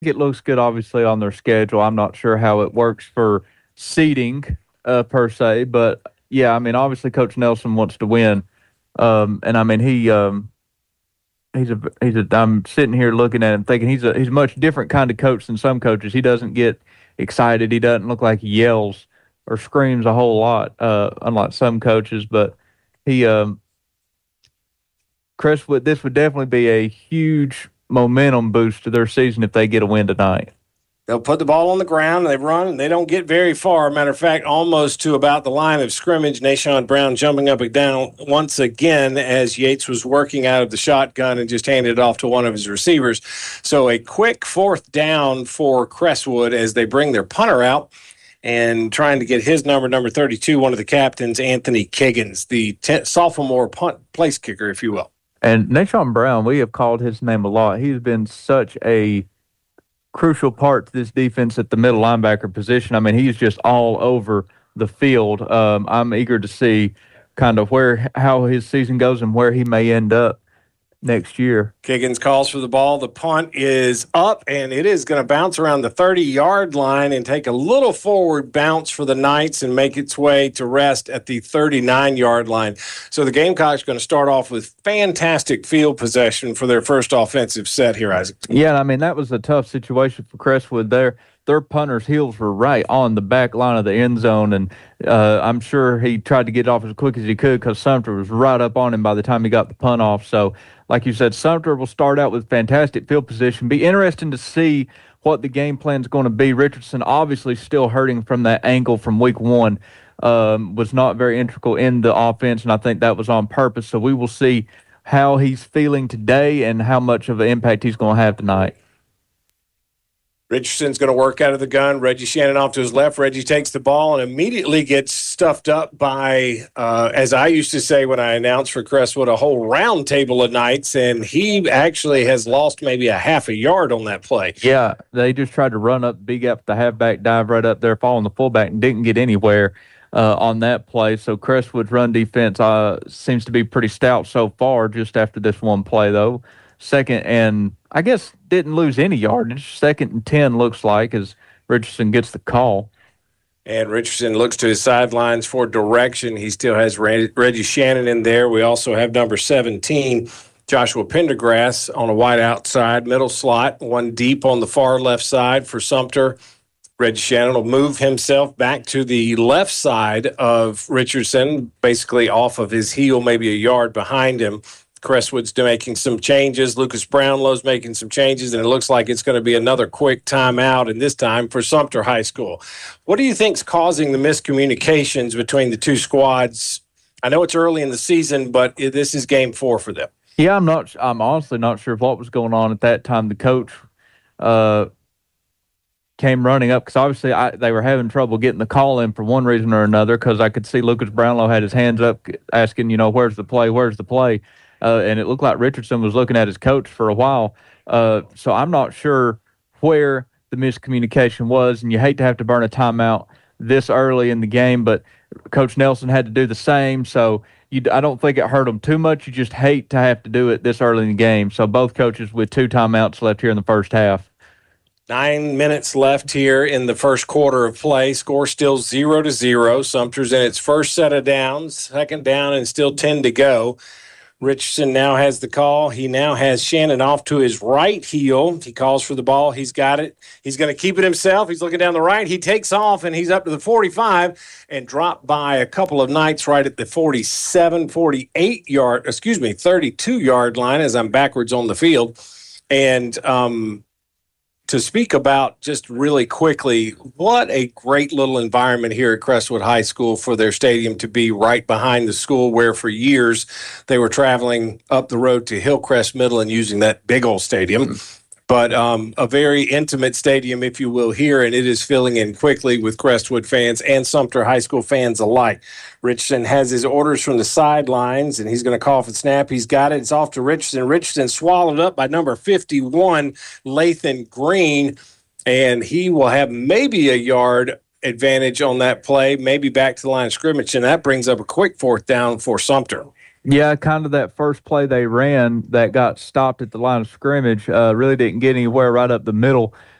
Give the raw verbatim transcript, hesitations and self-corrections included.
it looks good, obviously, on their schedule. I'm not sure how it works for seeding uh, per se, but yeah, I mean, obviously, Coach Nelson wants to win, um, and I mean, he um, he's a he's a. I'm sitting here looking at him, thinking he's a he's a much different kind of coach than some coaches. He doesn't get excited. He doesn't look like he yells or screams a whole lot, uh, unlike some coaches. But he um, Crestwood, this would definitely be a huge momentum boost to their season if they get a win tonight. They'll put the ball on the ground, and they run, and they don't get very far. Matter of fact, almost to about the line of scrimmage. Nashawn Brown jumping up and down once again as Yates was working out of the shotgun and just handed it off to one of his receivers. So a quick fourth down for Crestwood as they bring their punter out and trying to get his number, number thirty-two, one of the captains, Anthony Kiggins, the t- sophomore punt place kicker, if you will. And Nashawn Brown, we have called his name a lot. He's been such a crucial part to this defense at the middle linebacker position. I mean, he's just all over the field. Um, I'm eager to see kind of where how his season goes and where he may end up next year. Kiggins calls for the ball. The punt is up, and it is going to bounce around the thirty-yard line and take a little forward bounce for the Knights and make its way to rest at the thirty-nine-yard line. So the Gamecocks are going to start off with fantastic field possession for their first offensive set here, Isaac. Yeah, I mean, that was a tough situation for Crestwood there. Their punter's heels were right on the back line of the end zone, and uh, I'm sure he tried to get off as quick as he could because Sumter was right up on him by the time he got the punt off. So, like you said, Sumter will start out with fantastic field position. Be interesting to see what the game plan is going to be. Richardson obviously still hurting from that ankle from week one, um, was not very integral in the offense, and I think that was on purpose. So we will see how he's feeling today and how much of an impact he's going to have tonight. Richardson's going to work out of the gun. Reggie Shannon off to his left. Reggie takes the ball and immediately gets stuffed up by, uh, as I used to say when I announced for Crestwood, a whole round table of Knights, and he actually has lost maybe a half a yard on that play. Yeah, they just tried to run up big up the halfback, dive right up there, following the fullback, and didn't get anywhere uh, on that play. So Crestwood's run defense uh, seems to be pretty stout so far just after this one play, though. Second and I guess didn't lose any yardage. Second and ten looks like as Richardson gets the call. And Richardson looks to his sidelines for direction. He still has Reggie Shannon in there. We also have number seventeen, Joshua Pendergrass, on a wide outside middle slot, one deep on the far left side for Sumter. Reggie Shannon will move himself back to the left side of Richardson, basically off of his heel, maybe a yard behind him. Crestwood's making some changes. Lucas Brownlow's making some changes, and it looks like it's going to be another quick timeout, and this time for Sumter High School. What do you think's causing the miscommunications between the two squads? I know it's early in the season, but this is game four for them. Yeah, I'm not. I'm honestly not sure what was going on at that time. The coach uh, came running up because obviously I, they were having trouble getting the call in for one reason or another. Because I could see Lucas Brownlow had his hands up, asking, you know, where's the play? Where's the play? Uh, and it looked like Richardson was looking at his coach for a while. Uh, so I'm not sure where the miscommunication was, and you hate to have to burn a timeout this early in the game, but Coach Nelson had to do the same. So you, I don't think it hurt them too much. You just hate to have to do it this early in the game. So both coaches with two timeouts left here in the first half. Nine minutes left here in the first quarter of play. Score still zero to zero. Sumter's in its first set of downs, second down, and still ten to go. Richardson now has the call. He now has Shannon off to his right heel. He calls for the ball. He's got it. He's going to keep it himself. He's looking down the right. He takes off, and he's up to the forty-five and dropped by a couple of Knights right at the forty-seven, forty-eight yard, excuse me, thirty-two yard line as I'm backwards on the field. And um, to speak about just really quickly, what a great little environment here at Crestwood High School for their stadium to be right behind the school where for years they were traveling up the road to Hillcrest Middle and using that big old stadium. Mm-hmm. But um, a very intimate stadium, if you will, here, and it is filling in quickly with Crestwood fans and Sumter High School fans alike. Richardson has his orders from the sidelines, and he's going to call for the snap. He's got it. It's off to Richardson. Richardson swallowed up by number fifty-one, Lathan Green, and he will have maybe a yard advantage on that play, maybe back to the line of scrimmage, and that brings up a quick fourth down for Sumter. Yeah, kind of that first play they ran that got stopped at the line of scrimmage uh, really didn't get anywhere right up the middle.